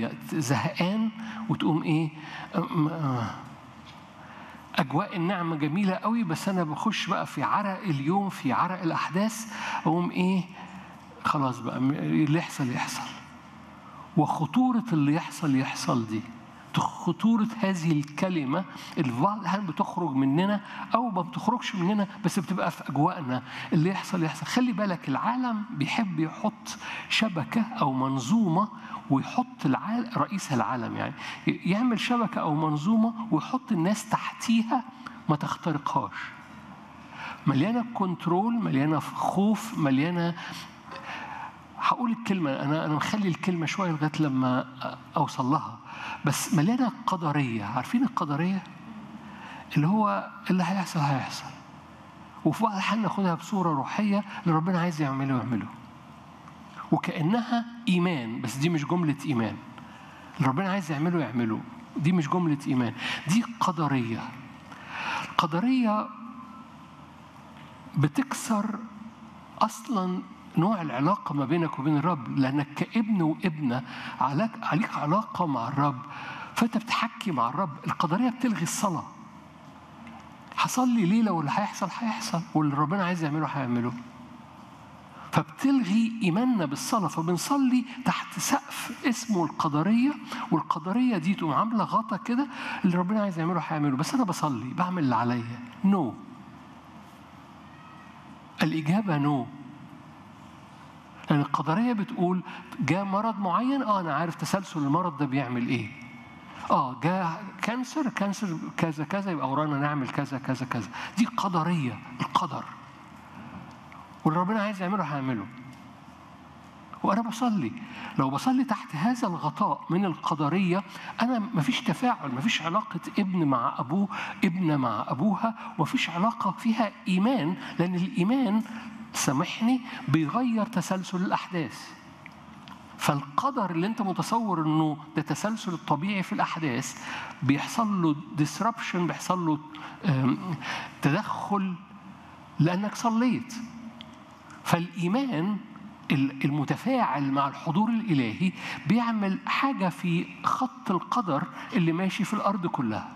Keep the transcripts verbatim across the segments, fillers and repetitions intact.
شوية زهقان وتقوم إيه، أجواء النعمة جميلة قوي بس أنا بخش بقى في عرق اليوم، في عرق الأحداث، أقوم إيه، خلاص بقى اللي يحصل يحصل. وخطورة اللي يحصل يحصل دي، خطورة هذه الكلمة اللي في بعض الأحيان بتخرج مننا أو ما بتخرجش مننا بس بتبقى في أجواءنا، اللي يحصل يحصل. خلي بالك العالم بيحب يحط شبكة أو منظومة ويحط العالم، رئيس العالم يعني يعمل شبكة أو منظومة ويحط الناس تحتيها ما تخترقهاش، مليانة كنترول، مليانة خوف، مليانة. هقول الكلمة، أنا أنا مخلي الكلمة شوية لغاية لما أوصل لها، بس مليانة قدرية. عارفين القدرية؟ اللي هو اللي هيحصل هيحصل، وفي بعض الأحيان ناخدها بصورة روحية اللي ربنا عايز يعمله يعمله، وكأنها إيمان، بس دي مش جملة إيمان. اللي ربنا عايز يعمله يعمله، دي مش جملة إيمان، دي قدرية. قدرية بتكسر أصلاً نوع العلاقة ما بينك وبين الرب، لأنك كابن وابنة عليك علاقة مع الرب، فأنت بتحكي مع الرب. القدرية بتلغي الصلاة. هصلي ليه؟ لو اللي هيحصل هيحصل واللي ربنا عايز يعمله هيعمله، فبتلغي إيماننا بالصلاة، فبنصلي تحت سقف اسمه القدرية، والقدرية دي تقوم عاملة غطا كده، اللي ربنا عايز يعمله هيعمله، بس أنا بصلي بعمل اللي عليا. نو no. الإجابة نو no. لأن القدرية بتقول جاء مرض معين، آه أنا عارف تسلسل المرض ده بيعمل إيه. آه جاء كانسر، كانسر كذا كذا، يبقى ورانا نعمل كذا كذا كذا. دي قدرية، القدر، واللي ربنا عايز يعمله هيعمله. وأنا بصلي، لو بصلي تحت هذا الغطاء من القدرية، أنا مفيش تفاعل، مفيش علاقة ابن مع أبوه، ابنة مع أبوها، ومفيش علاقة فيها إيمان، لأن الإيمان سامحني بيغير تسلسل الأحداث. فالقدر اللي أنت متصور إنه ده تسلسل الطبيعي في الأحداث بيحصل له disruption، بيحصل له تدخل لأنك صليت. فالإيمان المتفاعل مع الحضور الإلهي بيعمل حاجة في خط القدر اللي ماشي في الأرض كلها.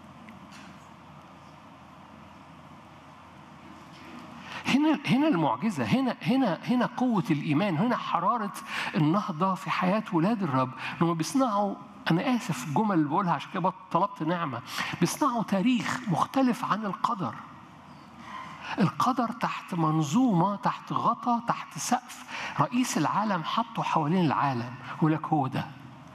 هنا هنا المعجزة، هنا هنا هنا قوة الإيمان، هنا حرارة النهضة في حياة ولاد الرب، إنهم بيصنعوا، أنا آسف الجمل اللي بقولها عشان كده طلبت نعمة، بيصنعوا تاريخ مختلف عن القدر. القدر تحت منظومة، تحت غطا، تحت سقف رئيس العالم حطه حوالين العالم، يقول لك هو ده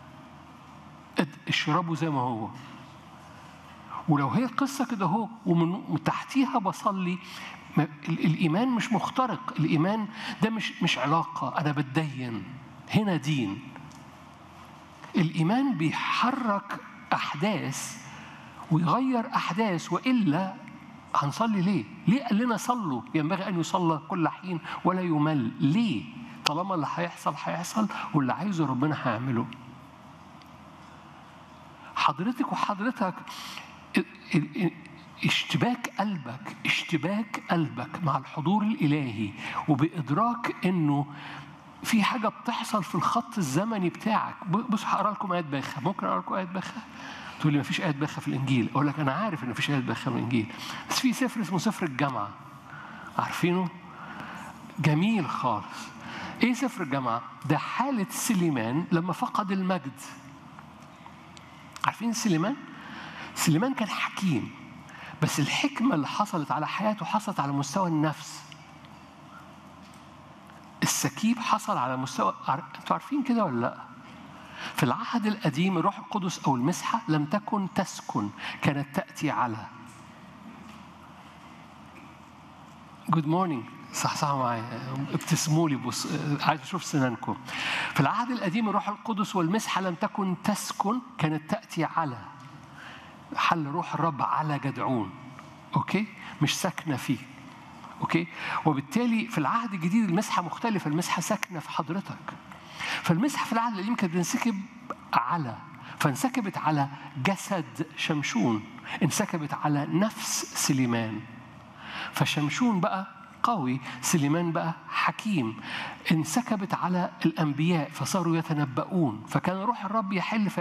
اشربه زي ما هو. ولو هي القصة كده هو، ومن تحتيها بصلي، الإيمان مش مخترق. الإيمان ده مش مش علاقة أنا بتدين، هنا دين. الإيمان بيحرك أحداث ويغير أحداث، وإلا هنصلي ليه؟ ليه قال لنا صلوا؟ ينبغي أن يصلى كل حين ولا يمل. ليه؟ طالما اللي هيحصل هيحصل، واللي عايزه ربنا هيعمله. حضرتك وحضرتك اشتباك قلبك، اشتباك قلبك مع الحضور الإلهي، وبإدراك إنه في حاجة بتحصل في الخط الزمني بتاعك. بص هقرأ لكم آيات باخة. ممكن أقرأ لكم آيات باخة؟ تقول لي ما فيش آيات باخة في الإنجيل. أقول لك أنا عارف إن ما فيش آيات باخة في الإنجيل، بس في سفر اسمه سفر الجامعة، عارفينه؟ جميل خالص. إيه سفر الجامعة؟ ده حالة سليمان لما فقد المجد. عارفين سليمان؟ سليمان كان حكيم، بس الحكمة اللي حصلت على حياته حصلت على مستوى النفس. السكيب حصل على مستوى، أنتوا عارفين كده ولا لأ؟ في العهد القديم الروح القدس أو المسحة لم تكن تسكن، كانت تأتي على. Good morning، صح صح معايا، ابتسموا لي، بص عايز أشوف سنانكم. في العهد القديم الروح القدس والمسحة لم تكن تسكن، كانت تأتي على. حل روح الرب على جدعون، أوكي؟ مش ساكنة فيه، أوكي؟ وبالتالي في العهد الجديد المسحة مختلفة، المسحة ساكنة في حضرتك. فالمسحة في العهد القديم كانت بتنسكب على، فانسكبت على جسد شمشون، انسكبت على نفس سليمان. فشمشون بقى قوي، سليمان بقى حكيم. انسكبت على الأنبياء فصاروا يتنبؤون، فكان روح الرب يحل في